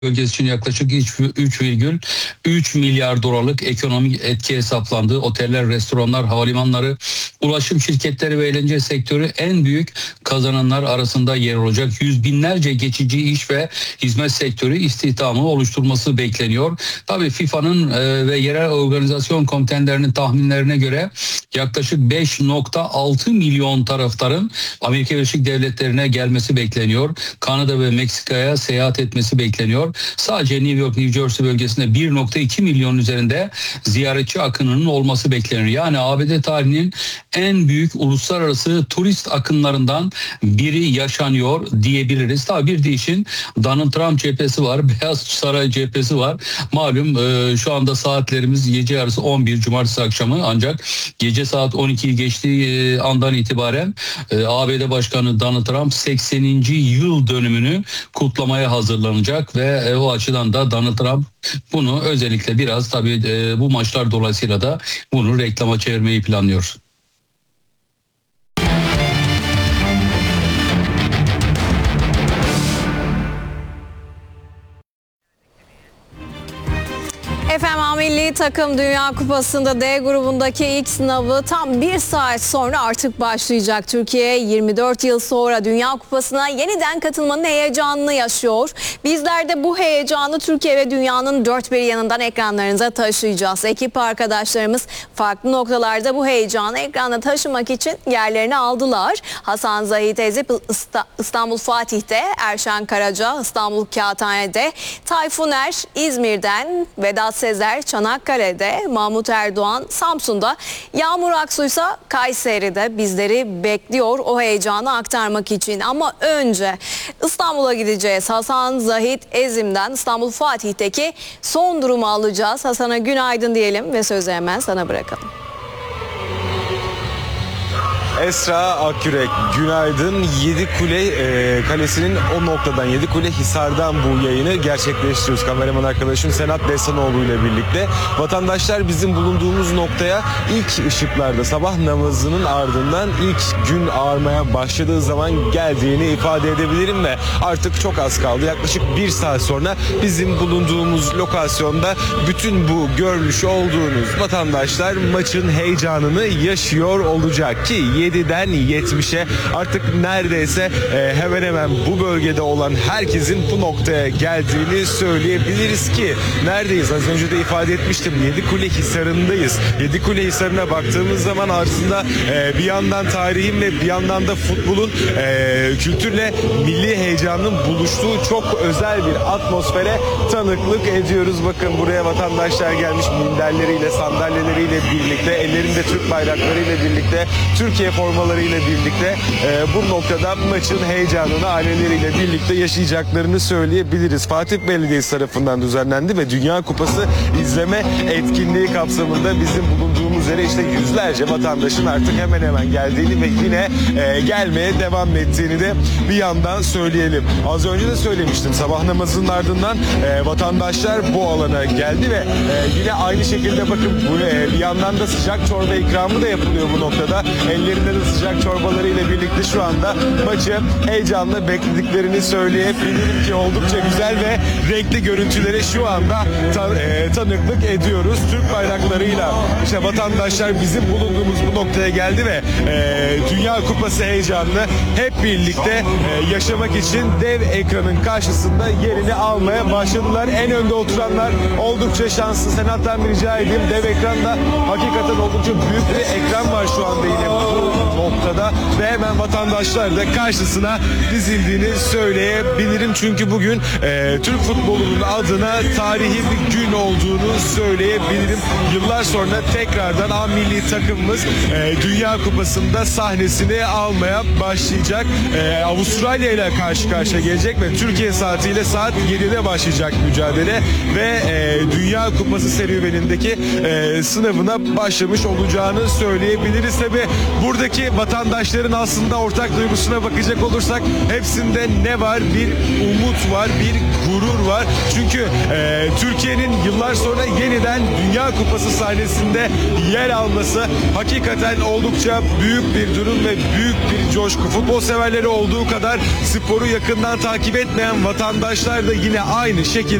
bölgesi için yaklaşık 3,3 milyar dolarlık ekonomik etki hesaplandı. Oteller, restoranlar, havalimanları, ulaşım şirketleri ve eğlence sektörü en büyük kazananlar arasında yer alacak. Yüz binlerce geçici iş ve hizmet sektörü istihdamı oluşturması bekleniyor. Tabii FIFA'nın ve yerel organizasyon komitenlerinin tahminlerine göre yaklaşık 5,6 milyon taraftarın Amerika Birleşik Devletleri'ne gelmesi bekleniyor. Kanada ve Meksika'ya seyahat etmesi bekleniyor. Sadece New York, New Jersey bölgesinde 1,2 milyon üzerinde ziyaretçi akınının olması bekleniyor. Yani ABD tarihinin en büyük uluslararası turist akınlarından biri yaşanıyor diyebiliriz. Tabii bir de işin Donald Trump cephesi var, Beyaz Saray cephesi var. Malum şu anda saatlerimiz gece yarısı 11 Cumartesi akşamı, ancak gece saat 12'yi geçtiği andan itibaren ABD Başkanı Donald Trump 80. yıl dönümünü kutlamaya hazırlanacak ve o açıdan da Donald Trump bunu özellikle biraz tabii bu maçlar dolayısıyla da bunu reklama çevirmeyi planlıyor. Efendim, milli takım Dünya Kupası'nda D grubundaki ilk sınavı tam bir saat sonra artık başlayacak. Türkiye 24 yıl sonra Dünya Kupası'na yeniden katılmanın heyecanını yaşıyor. Bizler de bu heyecanı Türkiye ve dünyanın dört bir yanından ekranlarınıza taşıyacağız. Ekip arkadaşlarımız farklı noktalarda bu heyecanı ekrana taşımak için yerlerini aldılar. Hasan Zahit Ezip İstanbul Fatih'te, Erşen Karaca İstanbul Kağıthane'de, Tayfun Er İzmir'den, Vedat Sezer Çanakkale'de, Mahmut Erdoğan Samsun'da, Yağmur Aksu ise Kayseri'de bizleri bekliyor o heyecanı aktarmak için. Ama önce İstanbul'a gideceğiz. Hasan Zahit Ezim'den İstanbul Fatih'teki son durumu alacağız. Hasan'a günaydın diyelim ve sözü hemen sana bırakalım. Esra Akyürek, günaydın. Yedikule Kalesi'nin o noktadan, Yedikule Hisar'dan bu yayını gerçekleştiriyoruz. Kameraman arkadaşım Senat Desanoğlu ile birlikte. Vatandaşlar bizim bulunduğumuz noktaya ilk ışıklarda, sabah namazının ardından ilk gün ağarmaya başladığı zaman geldiğini ifade edebilirim ve artık çok az kaldı. Yaklaşık bir saat sonra bizim bulunduğumuz lokasyonda bütün bu görmüş olduğunuz vatandaşlar maçın heyecanını yaşıyor olacak ki 7'den 70'e artık neredeyse hemen hemen bu bölgede olan herkesin bu noktaya geldiğini söyleyebiliriz ki neredeyiz? Az önce de ifade etmiştim. Yedikule Hisarı'ndayız. Yedikule Hisarı'na baktığımız zaman aslında bir yandan tarihin ve bir yandan da futbolun kültürle milli heyecanın buluştuğu çok özel bir atmosfere tanıklık ediyoruz. Bakın buraya vatandaşlar gelmiş minderleriyle, sandalyeleriyle birlikte, ellerinde Türk bayraklarıyla birlikte, Türkiye formalarıyla birlikte bu noktada maçın heyecanını aileleriyle birlikte yaşayacaklarını söyleyebiliriz. Fatih Belediyesi tarafından düzenlendi ve Dünya Kupası izleme etkinliği kapsamında bizim bulunduğumuz yere işte yüzlerce vatandaşın artık hemen hemen geldiğini ve yine gelmeye devam ettiğini de bir yandan söyleyelim. Az önce de söylemiştim, sabah namazının ardından vatandaşlar bu alana geldi ve yine aynı şekilde bakın bir yandan da sıcak çorba ikramı da yapılıyor bu noktada. Ellerinde de sıcak çorbalarıyla birlikte şu anda maçı heyecanla beklediklerini söyleyebilirim ki oldukça güzel ve renkli görüntülere şu anda tanıklık ediyoruz. Türk bayraklarıyla işte vatandaşlar bizim bulunduğumuz bu noktaya geldi ve Dünya Kupası heyecanını hep birlikte yaşamak için dev ekranın karşısında yerini almaya başladılar. En önde oturanlar oldukça şanslı. Senat'tan bir rica edeyim. Dev ekranda hakikaten oldukça büyük bir ekran var şu anda yine bu noktada ve hemen vatandaşlar da karşısına dizildiğini söyleyebilirim. Çünkü bugün Türk futbolunun adına tarihi bir gün olduğunu söyleyebilirim. Yıllar sonra tekrardan A milli takımımız Dünya Kupası'nda sahnesini almaya başlayacak. Avustralya ile karşı karşıya gelecek ve Türkiye saatiyle saat 7'de başlayacak mücadele ve Dünya Kupası serüvenindeki sınavına başlamış olacağını söyleyebiliriz. Tabi buradaki vatandaşların aslında ortak duygusuna bakacak olursak hepsinde ne var? Bir umut var, bir gurur var. Çünkü Türkiye'nin yıllar sonra yeniden Dünya Kupası sahnesinde yer alması hakikaten oldukça büyük bir durum ve büyük bir coşku. Futbol severleri olduğu kadar sporu yakından takip etmeyen vatandaşlar da yine aynı şekilde